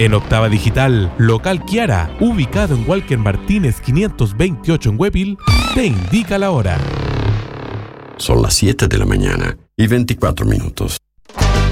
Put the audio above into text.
En Octava Digital, Local Kiara, ubicado en Walker Martínez 528 en Huepil, te indica la hora. Son las 7 de la mañana y 24 minutos.